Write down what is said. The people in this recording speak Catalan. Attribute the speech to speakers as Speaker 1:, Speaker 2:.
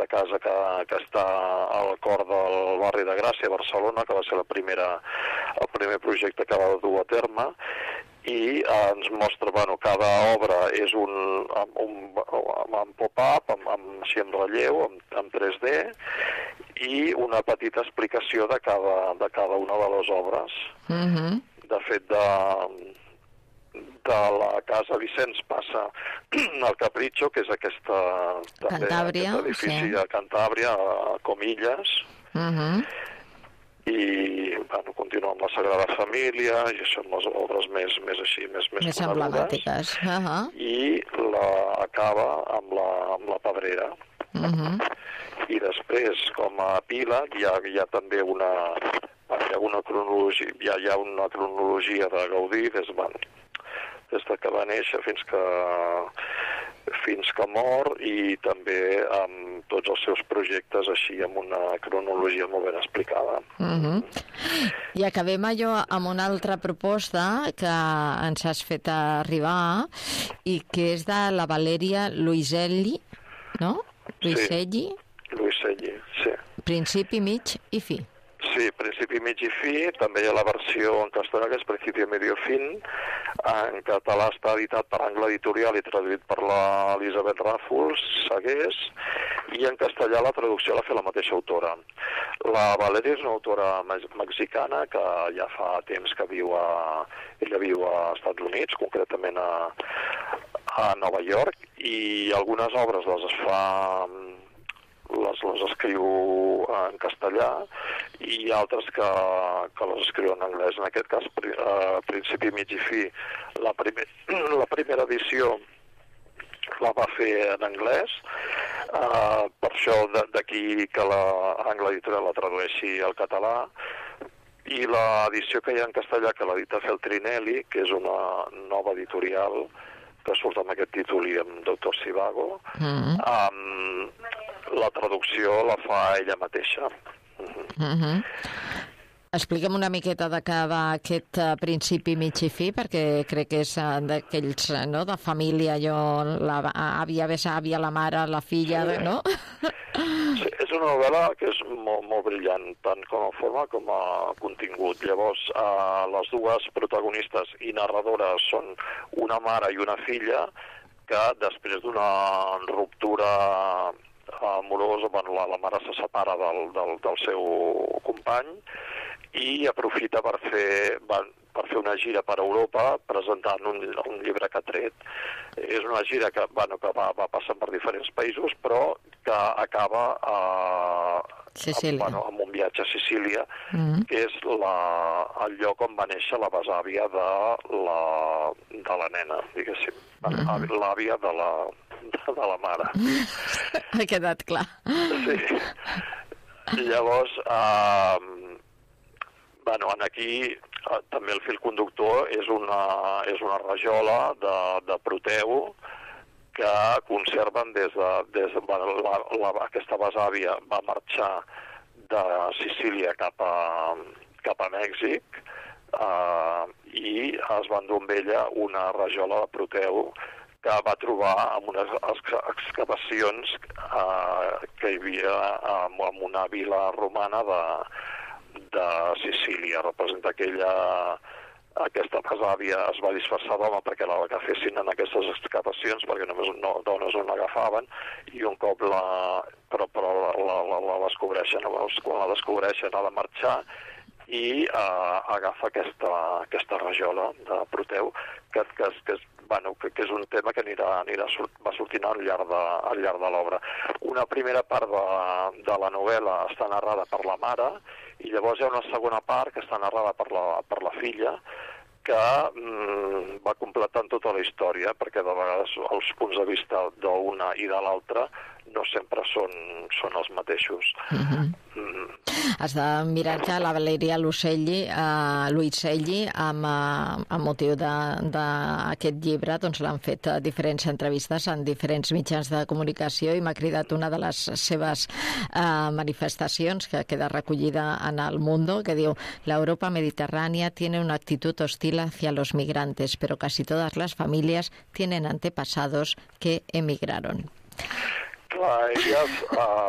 Speaker 1: casa que està al cor del barri de Gràcia, a Barcelona, que va ser el primer projecte que va dur a terme, i ens mostra, cada obra és amb pop-up, així en relleu, amb 3D, i una petita explicació de cada una de les obres. De fet, de la Casa Vicenç passa al Capriccio, que és aquest edifici a Cantàbria, a Comillas, i continua amb la Sagrada Família, i són les obres més
Speaker 2: emblemàtiques.
Speaker 1: I acaba amb la Pedrera. I després, com a epíleg, hi ha també una cronologia, hi ha una cronologia de Gaudí des que va néixer fins que mor, i també amb tots els seus projectes així amb una cronologia molt ben explicada.
Speaker 2: I acabem allò amb una altra proposta que ens has fet arribar i que és de la Valeria Luiselli, no? Luiselli,
Speaker 1: sí.
Speaker 2: Principi, mig i fi.
Speaker 1: Sí, principi, mig i fi. També hi ha la versió en castellà, que és Principio, Medio, Fin. En català està editat per Angle Editorial i traduït per l'Elisabet Ràfols, Segués, i en castellà la traducció l'ha fet la mateixa autora. La Valeria és una autora mexicana que ja fa temps que ella viu als Estats Units, concretament a Nova York, i algunes obres les escriu en castellà i altres que les escriu en anglès. En aquest cas, Principi, mig i fi, la primera edició la va fer en anglès, per això d'aquí que l'Angle Editorial la tradueixi al català, i l'edició que hi ha en castellà, que l'edita Feltrinelli, que és una nova editorial que surt amb aquest títol i amb Doctor Zivago, la traducció la fa ella mateixa.
Speaker 2: Explica'm una miqueta de què va aquest Principi, mig i fi, perquè crec que és d'aquells, no?, de família, l'àvia, besàvia, la mare, la filla, no?
Speaker 1: Sí, és una novel·la que és molt brillant, tant com a forma com a contingut. Llavors, les dues protagonistes i narradores són una mare i una filla que després d'una ruptura amorosa, la mare se separa del seu company i aprofita per fer una gira per Europa presentant un llibre que ha tret. És una gira que va passant per diferents països, però que acaba amb un viatge a Sicília, que és el lloc on va néixer la besàvia de la nena, diguéssim, l'àvia de la mare.
Speaker 2: Ha quedat clar.
Speaker 1: Sí. Llavors, aquí també el fil conductor és una rajola de Proteu que conserven aquesta besàvia va marxar de Sicília cap a Mèxic i es va endur amb ella una rajola de Proteu que va trobar en unes excavacions que hi havia en una vila romana de Sicília. Representa aquesta besàvia es va disfressar d'home perquè l'agafessin en aquestes excavacions, perquè només dones no l'agafaven, i un cop la descobreixen, quan la descobreixen ha de marxar i agafa aquesta rajola de Proteu, que és un tema que va sortint al llarg de l'obra. Una primera part de la novel·la està narrada per la mare, i llavors hi ha una segona part que està narrada per la filla, que va completant tota la història, perquè de vegades els punts de vista d'una i de l'altra no sempre són els mateixos.
Speaker 2: Has de mirar que la Valeria Luiselli, amb motiu d'aquest llibre, doncs l'han fet diferents entrevistes en diferents mitjans de comunicació i m'ha cridat una de les seves manifestacions que queda recollida en El Mundo, que diu: la Europa mediterránea tiene una actitud hostil hacia los migrantes, pero casi todas las familias tienen antepasados que emigraron.
Speaker 1: Clar, elles